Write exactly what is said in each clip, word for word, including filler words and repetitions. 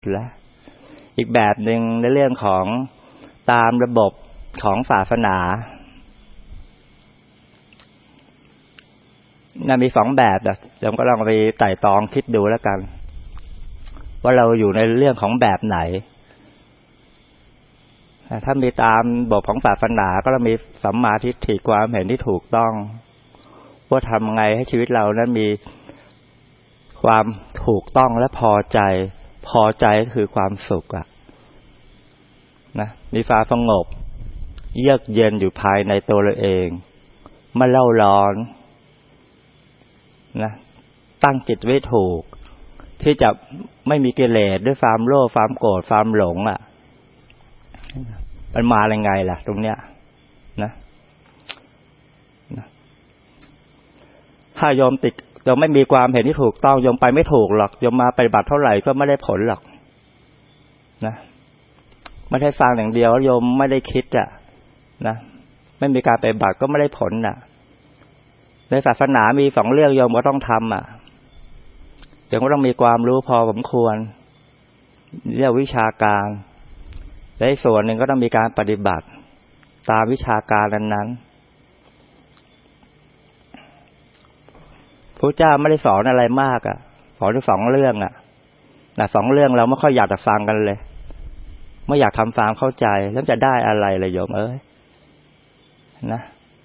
แล้วอีกแบบหนึ่งในเรื่องของตามระบบของศาสนาน่ามีสองแบบนะเดี๋ยวก็ลองไปไต่ตองคิดดูแล้วกันว่าเราอยู่ในเรื่องของแบบไหนถ้ามีตามระบบของศาสนาก็เรามีสัมมาทิฏฐิความเห็นที่ถูกต้องว่าทำไงให้ชีวิตเรานั้นมีความถูกต้องและพอใจพอใจก็คือความสุขอะนะมีความสงบเยือกเย็นอยู่ภายในตัวเราเองไม่เล่าร้อนนะตั้งจิตไว้ถูกที่จะไม่มีกิเลสด้วยความโลภความโกรธความหลงอ่ะมันมาอะไรไงล่ะตรงเนี้ยนะนะถ้าโยมติดโยมไม่มีความเห็นที่ถูกต้องโยมไปไม่ถูกหรอกโยมมาปฏิบัติเท่าไหร่ก็ไม่ได้ผลหรอกนะไม่ได้ฟังอย่างเดียวโยมไม่ได้คิดอ่ะนะไม่มีการปฏิบัติก็ไม่ได้ผลน่ะในศาสนามีสองเรื่องโยมก็ต้องทำอ่ะโยมก็ต้องมีความรู้พอสมควรเรียกวิชาการและอีกส่วนหนึ่งก็ต้องมีการปฏิบัติตามวิชาการนั้นๆพระเจ้าไม่ได้สอนอะไรมากอ่ะสอนแค่สองเรื่องอ่ะนะสองเรื่องเราไม่ค่อยอยากจะฟังกันเลยไม่อยากทำฟังเข้าใจแล้วจะได้อะไรเลยโยมเอ้ยนะ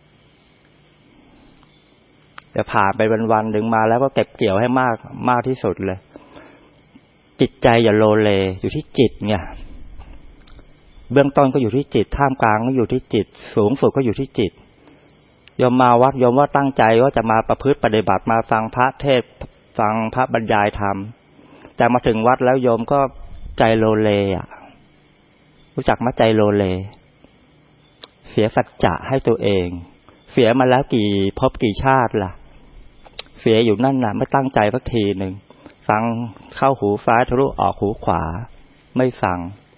จะผ่านไปวันๆหนึ่งมาแล้วก็เก็บเกี่ยวให้มากมากที่สุดเลยจิตใจอย่าโลเลอยู่ที่จิตไงเบื้องต้นก็อยู่ที่จิตท่ามกลางก็อยู่ที่จิตสูงสุดก็อยู่ที่จิตโยมมาวัดโยมว่าตั้งใจว่าจะมาประพฤติปฏิบัติมาฟังพระเทศฟังพระบรรยายธรรมแต่มาถึงวัดแล้วโยมก็ใจโลเลอ่ะรู้จักมั้ยใจโลเลเสียสัจจะให้ตัวเองเสียมาแล้วกี่ภพกี่ชาติล่ะเสียอยู่นั่นน่ะไม่ตั้งใจสักทีนึงฟังเข้าหูซ้ายทะลุออกหูขวาไม่ฟัง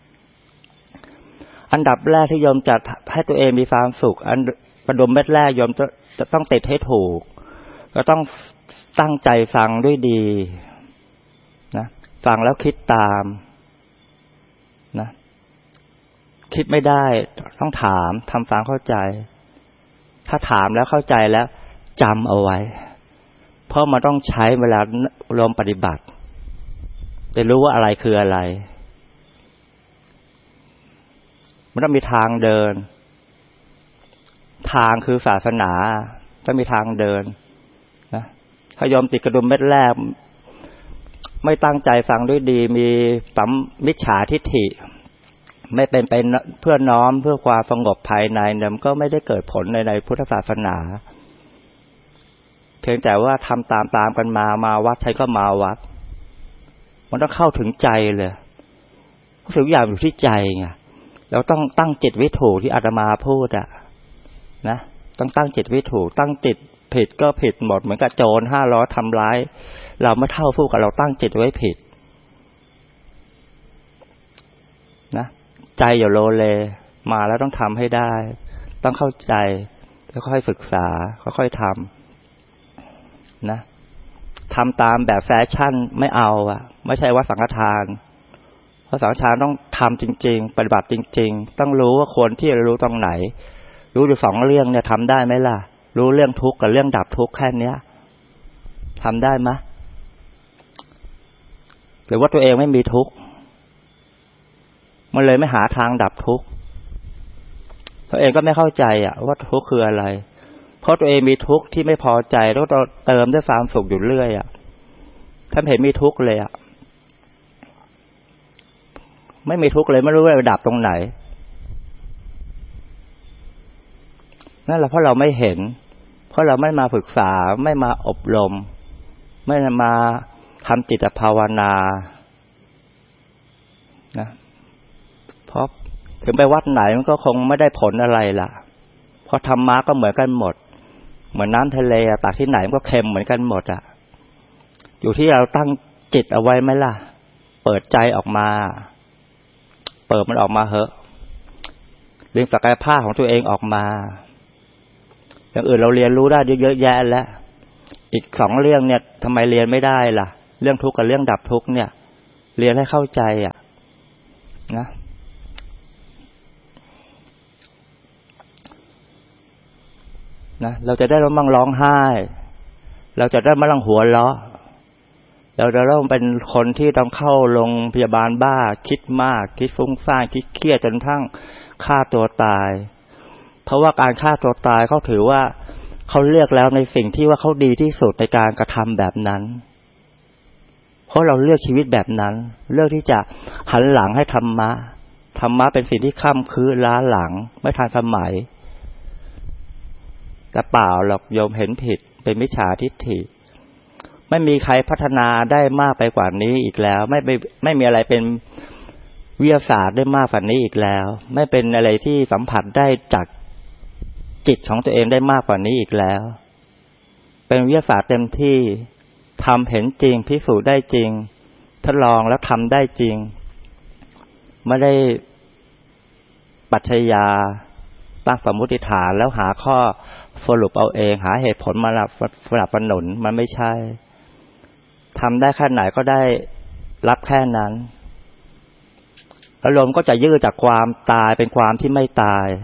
อันดับแรกที่โยมจะให้ตัวเองมีความสุขอันประดมเม็ดแรกโยมจะจะต้องติดให้ถูกก็ต้องตั้งใจฟังด้วยดีนะฟังแล้วคิดตามนะคิดไม่ได้ต้องถามทำฟังเข้าใจถ้าถามแล้วเข้าใจแล้วจำเอาไว้เพราะมันต้องใช้เวลาลงปฏิบัติจะรู้ว่าอะไรคืออะไรมันต้องมีทางเดินทางคือศาสนาต้องมีทางเดินนะถ้าโยมติดกระดุมเม็ดแรกไม่ตั้งใจฟังด้วยดีมีสัมมิจฉาทิฏฐิไม่เป็นไปเพื่อน้อมเพื่อความสงบภายในเนี่ยมันก็ไม่ได้เกิดผลในในพุทธศาสนาเพียงแต่ว่าทำตามตามกันมามาวัดใครก็มาวัดมันต้องเข้าถึงใจเลยทุกอย่างอยู่ที่ใจไงเราต้องตั้งจิตไว้ถูกที่อาตมาพูดอ่ะนะต้องตั้งจิตไว้ถูกตั้งจิตผิดก็ผิดหมดเหมือนกับโจรห้าร้อยทำร้ายเราไม่เท่าสู้กับเราตั้งจิตไว้ผิดนะใจอย่าโลเลมาแล้วต้องทำให้ได้ต้องเข้าใจแล้วค่อยศึกษาค่อยๆทำนะทำตามแบบแฟชั่นไม่เอาอ่ะไม่ใช่ว่าสังฆทานเพราะสังฆทานต้องทำจริงๆปฏิบัติจริงๆต้องรู้ว่าควรที่จะรู้ตรงไหนรู้อยู่สองเรื่องเนี่ยทำได้ไหมล่ะรู้เรื่องทุกข์กับเรื่องดับทุกข์แค่เนี้ยทำได้ไหมหรือว่าตัวเองไม่มีทุกข์มันเลยไม่หาทางดับทุกข์ตัวเองก็ไม่เข้าใจอ่ะว่าทุกข์คืออะไรเพราะตัวเองมีทุกข์ที่ไม่พอใจแล้วเติมด้วยความสุขอยู่เรื่อยอ่ะท่านเห็นมีทุกข์เลยอ่ะไม่มีทุกข์เลยไม่รู้ว่าดับตรงไหนนั่นแหละเพราะเราไม่เห็นเพราะเราไม่มาศึกษาไม่มาอบรมไม่มาทำจิตภาวนานะเพราะถึงไปวัดไหนมันก็คงไม่ได้ผลอะไรล่ะเพราะธรรมะก็เหมือนกันหมดเหมือนน้ำทะเลตักที่ไหนมันก็เค็มเหมือนกันหมดอ่ะอยู่ที่เราตั้งจิตเอาไว้ไหมล่ะเปิดใจออกมาเปิดมันออกมาเหอะเรื่องศักยภาพของตัวเองออกมาอย่างอื่นเราเรียนรู้ได้เยอะแยะแล้วอีกสองเรื่องเนี่ยทำไมเรียนไม่ได้ล่ะเรื่องทุกข์กับเรื่องดับทุกข์เนี่ยเรียนให้เข้าใจอ่ะนะนะเราจะได้ไม่ต้องร้องไห้เราจะได้ไม่ต้องหัวเราะเราจะต้องเป็นคนที่ต้องเข้าโรงพยาบาลบ้าคิดมากคิดฟุ้งซ่านคิดเครียดจนทั้งฆ่าตัวตายเพราะว่าการฆ่าตัวตายเขาถือว่าเขาเลือกแล้วในสิ่งที่ว่าเขาดีที่สุดในการกระทำแบบนั้นเพราะเราเลือกชีวิตแบบนั้นเลือกที่จะหันหลังให้ธรรมะธรรมะเป็นสิ่งที่ค่ำคือล้าหลังไม่ทันสมัยแต่เปล่าหรอกโยมเห็นผิดเป็นมิจฉาทิฏฐิไม่มีใครพัฒนาได้มากไปกว่านี้อีกแล้วไม่ไม่ไม่มีอะไรเป็นวิทยาศาสตร์ได้มากกว่านี้อีกแล้วไม่เป็นอะไรที่สัมผัสได้จากจิตของตัวเองได้มากกว่านี้อีกแล้วเป็นวิทยาศาสตร์เต็มที่ทำเห็นจริงพิสูจน์ได้จริงทดลองแล้วทำได้จริงไม่ได้ปรัชญาตั้งสมมติฐานแล้วหาข้อสรุปเอาเองหาเหตุผลมาสนับสนุนมันไม่ใช่ทำได้แค่ไหนก็ได้รับแค่นั้นอารมณ์ก็จะยืดจากความตายเป็นความที่ไม่ตาย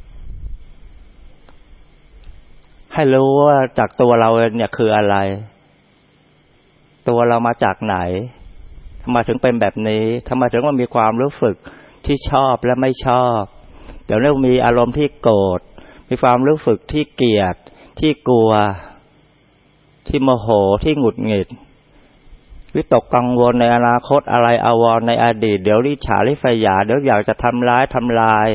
ให้รู้ว่าจากตัวเราเนี่ยคืออะไรตัวเรามาจากไหนทำไมถึงเป็นแบบนี้ทำไมถึงว่ามีความรู้สึกที่ชอบและไม่ชอบเดี๋ยวนี้มีอารมณ์ที่โกรธมีความรู้สึกที่เกลียดที่กลัวที่โมโหที่หงุดหงิดวิตกกังวลในอนาคตอะไรอาวรณ์ในอดีตเดี๋ยวริษยาริษยาเดี๋ยวอยากจะทำร้ายทำลาย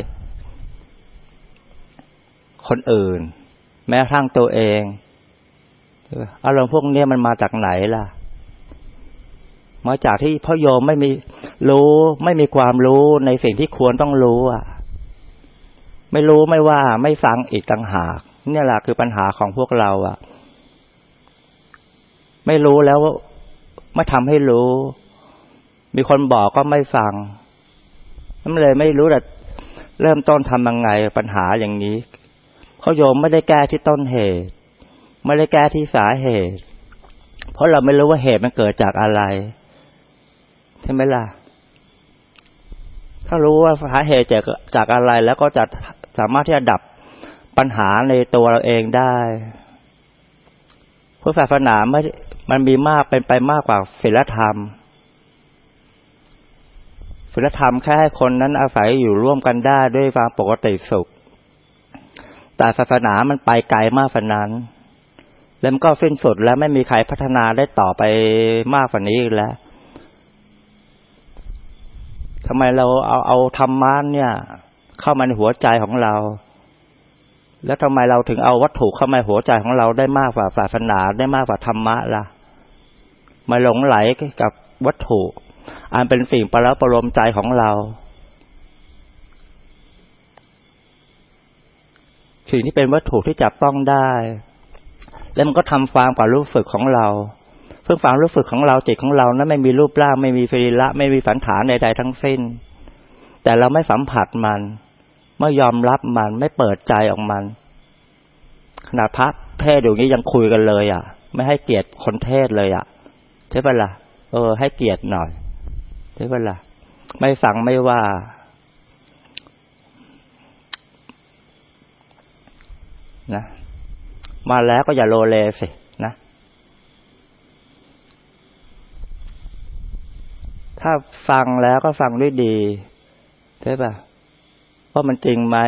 คนอื่นแม้กระทั่งตัวเองอารมณ์พวกนี้มันมาจากไหนล่ะมาจากที่พ่อโยมไม่มีรู้ไม่มีความรู้ในสิ่งที่ควรต้องรู้อ่ะไม่รู้ไม่ว่าไม่ฟังอีกต่างหากนี่แหละคือปัญหาของพวกเราอ่ะไม่รู้แล้วไม่ทำให้รู้มีคนบอกก็ไม่ฟังนั่นเลยไม่รู้แต่เริ่มต้นทำยังไงปัญหาอย่างนี้เขาโยมไม่ได้แก้ที่ต้นเหตุไม่ได้แก้ที่สาเหตุเพราะเราไม่รู้ว่าเหตุมันเกิดจากอะไรใช่ไหมล่ะถ้ารู้ว่าสาเหตุจากจากอะไรแล้วก็จะสามารถที่จะดับปัญหาในตัวเราเองได้พุทธศาสนาไม่มันมีมากเป็นไปมากกว่าศีลธรรมศีลธรรมแค่ให้คนนั้นอาศัยอยู่ร่วมกันได้ด้วยความปกติสุขแต่ศาสนามันไปไกลมากกว่านั้นแล้วมันก็สิ้นสุดแล้วไม่มีใครพัฒนาได้ต่อไปมากกว่านี้อีกแล้วทำไมเราเอาเอาธรรมะเนี่ยเข้ามาในหัวใจของเราแล้วทำไมเราถึงเอาวัตถุเข้ามาในหัวใจของเราได้มากกว่าศาสนาได้มากกว่าธรรมะล่ะมาหลงไหลกับวัตถุอันเป็นสิ่งประละประโลมใจของเราสิ่งที่เป็นวัตถุที่จับต้องได้แล้วมันก็ทำความความรู้สึกของเราเพื่อความรู้สึกของเราจิตของเรานั้นไม่มีรูปร่างไม่มีสรีระไม่มีสันฐานใดๆทั้งสิ้นแต่เราไม่สัมผัสมันไม่ยอมรับมันไม่เปิดใจออกมันขณะพระเทศอยู่นี้ยังคุยกันเลยอ่ะไม่ให้เกียรติคนเทศเลยอ่ะใช่ป่ะล่ะเออให้เกียรติหน่อยใช่ป่ะล่ะไม่ฟังไม่ว่านะมาแล้วก็อย่าโลเลสินะถ้าฟังแล้วก็ฟังด้วยดีใช่ป่ะว่ามันจริงไหม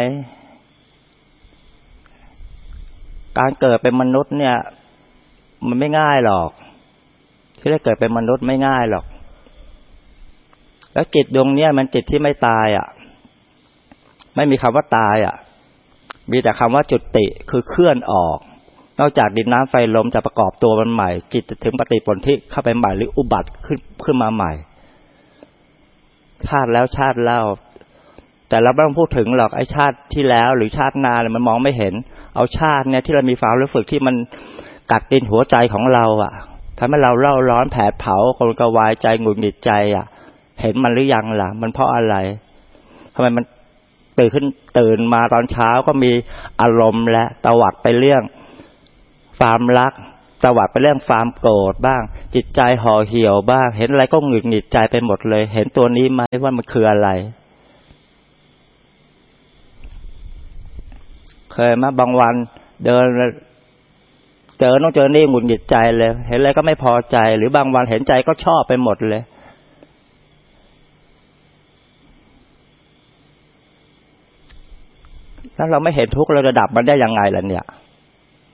การเกิดเป็นมนุษย์เนี่ยมันไม่ง่ายหรอกที่ได้เกิดเป็นมนุษย์ไม่ง่ายหรอกแล้วจิตดวงเนี้ยมันจิตที่ไม่ตายอ่ะไม่มีคำว่าตายอ่ะมีแต่คำว่าจุติคือเคลื่อนออกนอกจากดินน้ำไฟลมจะประกอบตัวมันใหม่จิตถึงปฏิสนธิเข้าไปใหม่หรืออุบัติขึ้นขึ้นมาใหม่ชาติแล้วชาติเล่าแต่เราไม่ต้องพูดถึงหรอกไอ้ชาติที่แล้วหรือชาติหน้าเนี่ยมันมองไม่เห็นเอาชาติเนี่ยที่เรามีความรู้สึกที่มันกัดกินหัวใจของเราอ่ะทำให้เราเล่าร้อนแผดเผาคนกระวายใจหงุดหงิดใจอ่ะเห็นมันหรือยังล่ะมันเพราะอะไรทำไมมันตื่นขึ้นตื่นมาตอนเช้าก็มีอารมณ์และตวัดไปเรื่องความรักตวัดไปเรื่องความโกรธบ้างจิตใจห่อเหี่ยวบ้างเห็นอะไรก็หงุดหงิดใจไปหมดเลยเห็นตัวนี้ไหมว่ามันคืออะไรเคยมาบางวันเดินเจอต้องเจอนี่หงุดหงิดใจเลยเห็นอะไรก็ไม่พอใจหรือบางวันเห็นใจก็ชอบไปหมดเลยถ้าเราไม่เห็นทุกข์เราจะดับมันได้ยังไงล่ะเนี่ย